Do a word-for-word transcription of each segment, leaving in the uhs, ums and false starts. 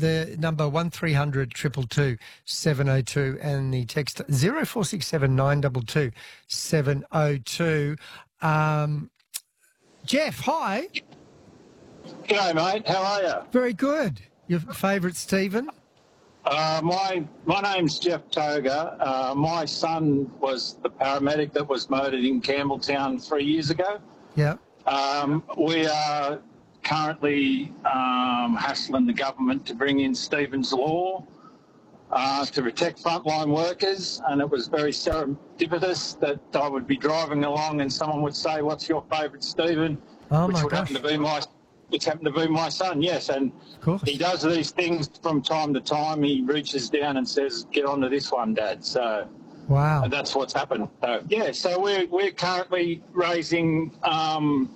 the number one three hundred two two two seven oh two and the text zero four six seven nine two two seven oh two. Um, Jeff, hi. G'day, mate. How are you? Very good. Your favourite Stephen? Uh, my my name's Jeff Toga. Uh, my son was the paramedic that was murdered in Campbelltown three years ago. Yeah. Um, we are currently um, hassling the government to bring in Stephen's Law uh, to protect frontline workers, and it was very serendipitous that I would be driving along and someone would say, "What's your favourite Stephen?" Oh, which my would gosh. happen to be my which happened to be my son. Yes, and Of course. he does these things from time to time. He reaches down and says, "Get on to this one, Dad." So. Wow. And that's what's happened. So, yeah, so we're, we're currently raising um,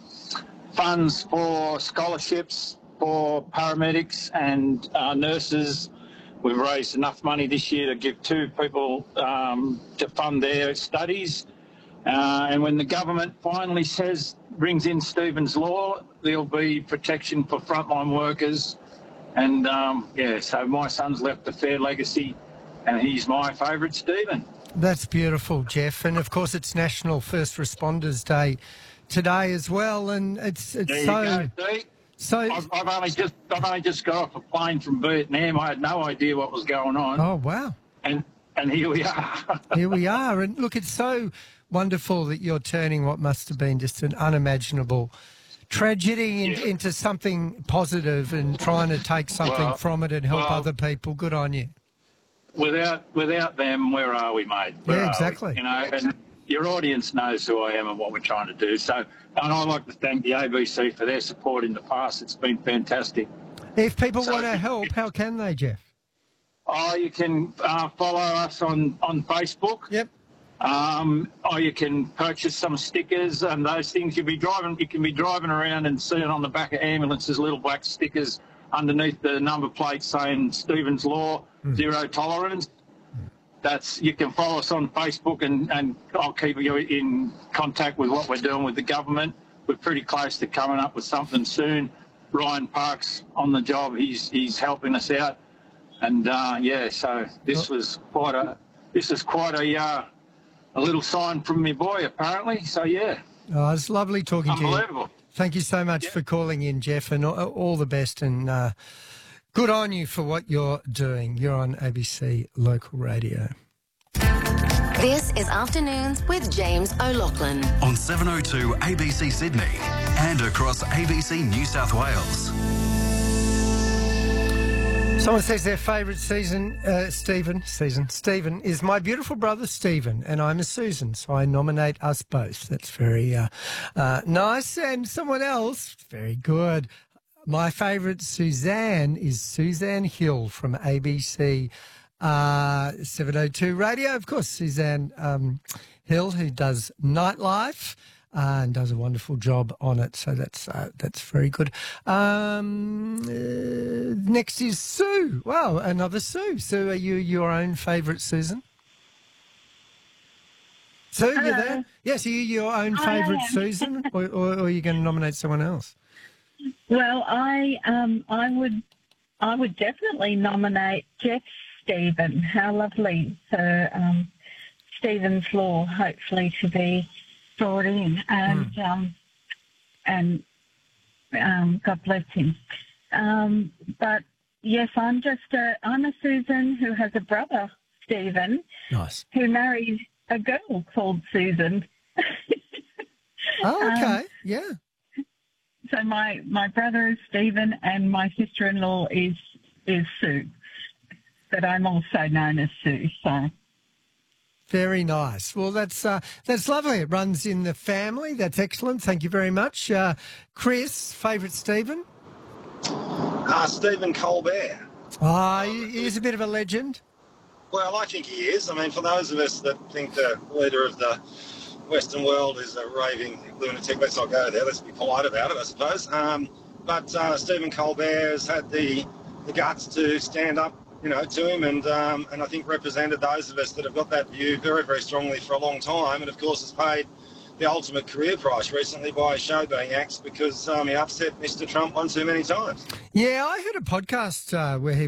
funds for scholarships for paramedics and uh, nurses. We've raised enough money this year to give two people um, to fund their studies. Uh, and when the government finally says, brings in Stephen's Law, there'll be protection for frontline workers. And, um, yeah, so my son's left a fair legacy, and he's my favourite Stephen. That's beautiful, Jeff. And, of course, it's National First Responders Day today as well. And it's it's There so... you go, Steve. so I've, I've only just I've only just got off a plane from Vietnam. I had no idea what was going on, Oh, wow. and and here we are. Here we are. And, look, it's so wonderful that you're turning what must have been just an unimaginable tragedy in, Yeah. into something positive and trying to take something Well, from it and help well- other people. Good on you. without without them, where are we, mate? Where Yeah, are we? exactly. You know, and your audience knows who I am and what we're trying to do. So, and I'd like to thank the A B C for their support in the past. It's been fantastic. If people So- want to help, how can they, Jeff? Oh, you can uh, follow us on on Facebook. Yep. Um, or you can purchase some stickers and those things. You'll be driving, you can be driving around and seeing on the back of ambulances little black stickers underneath the number plate saying Stephen's Law, Mm. zero tolerance. That's, you can follow us on Facebook, and, and I'll keep you in contact with what we're doing with the government. We're pretty close to coming up with something soon. Ryan Park's on the job. He's he's helping us out, and uh, yeah. So this was quite a this is quite a uh, a little sign from my boy, apparently. So, yeah, Oh, it's lovely talking to you. unbelievable. Thank you so much Yeah. for calling in, Jeff, and all, all the best. And uh, good on you for what you're doing. You're on A B C Local Radio. This is Afternoons with James O'Loughlin. On seven oh two A B C Sydney and across A B C New South Wales. Someone says their favourite season, uh, Stephen, season, Stephen, is my beautiful brother Stephen, and I'm a Susan, so I nominate us both. That's very uh, uh, nice. And someone else, very good. My favourite Suzanne is Suzanne Hill from A B C uh, seven oh two Radio. Of course, Suzanne um, Hill, who does Nightlife. Uh, and does a wonderful job on it, so that's uh, that's very good. Um, uh, next is Sue. Wow, another Sue. Sue, are you your own favourite Susan? Sue, you there? Yes, are you your own I favourite am. Susan, or, or, or are you going to nominate someone else? Well, I um, I would I would definitely nominate Jeff Stephen. How lovely for um, Stephen's Law, hopefully to be brought in, and Hmm. um, and um, God bless him. Um, but yes, I'm just a I'm a Susan who has a brother, Stephen, Nice. who married a girl called Susan. Oh, Um, okay. Yeah. So my, my brother is Stephen and my sister-in-law is is Sue, but I'm also known as Sue. So Very nice. Well, that's uh, that's lovely. It runs in the family. That's excellent. Thank you very much. Uh, Chris, favourite Stephen? Uh, Stephen Colbert. Ah, he he is a bit of a legend. Well, I think he is. I mean, for those of us that think the leader of the Western world is a raving lunatic, let's not go there. Let's be polite about it, I suppose. Um, but uh, Stephen Colbert has had the, the guts to stand up, you know, to him, and um, and I think represented those of us that have got that view very, very strongly for a long time, and of course has paid the ultimate career price recently by a show being axed because um, he upset Mister Trump one too many times. Yeah, I heard a podcast uh, where he